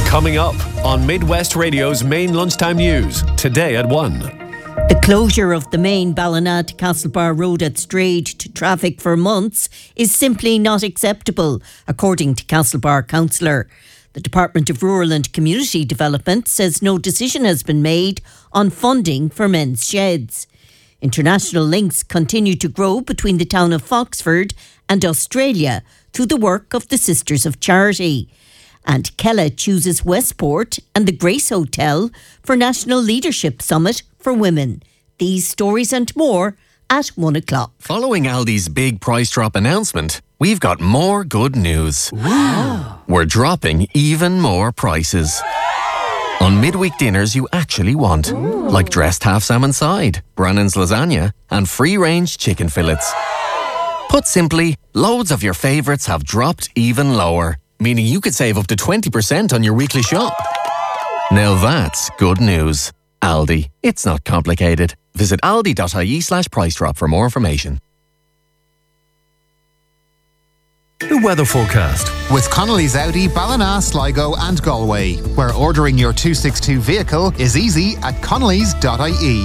Coming up on Midwest Radio's main lunchtime news, today at 1. The closure of the main Ballina to Castlebar Road at Strade to traffic for months is simply not acceptable, according to Castlebar councillor. The Department of Rural and Community Development says no decision has been made on funding for men's sheds. International links continue to grow between the town of Foxford and Australia through the work of the Sisters of Charity. And Kella chooses Westport and the Grace Hotel for National Leadership Summit for Women. These stories and more at 1 o'clock. Following Aldi's big price drop announcement, we've got more good news. Wow. We're dropping even more prices. On midweek dinners you actually want. Like dressed half salmon side, Brannan's lasagna and free-range chicken fillets. Put simply, loads of your favourites have dropped even lower, meaning you could save up to 20% on your weekly shop. Now that's good news. Aldi. It's not complicated. Visit aldi.ie/price drop for more information. The weather forecast. With Connolly's Audi, Ballina, Sligo and Galway, where ordering your 262 vehicle is easy at connellys.ie.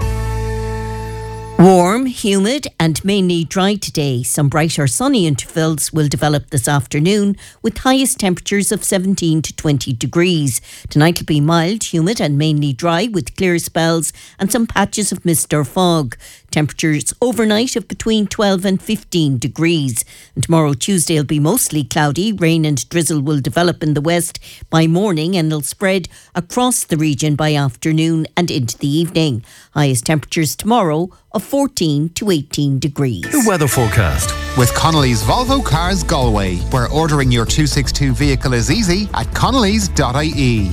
Warm, humid and mainly dry today. Some brighter sunny intervals will develop this afternoon with highest temperatures of 17 to 20 degrees. Tonight will be mild, humid and mainly dry with clear spells and some patches of mist or fog. Temperatures overnight of between 12 and 15 degrees. And tomorrow, Tuesday, will be mostly cloudy. Rain and drizzle will develop in the west by morning and will spread across the region by afternoon and into the evening. Highest temperatures tomorrow of 14 to 18 degrees. The weather forecast. With Connolly's Volvo Cars Galway, where ordering your 262 vehicle is easy at connellys.ie.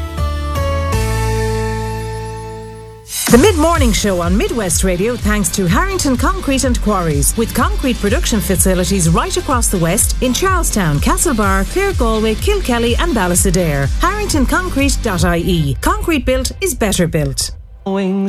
The Mid-Morning Show on Midwest Radio thanks to Harrington Concrete and Quarries, with concrete production facilities right across the West in Charlestown, Castlebar, Clare Galway, Kilkelly and Ballysadare. HarringtonConcrete.ie. Concrete built is better built.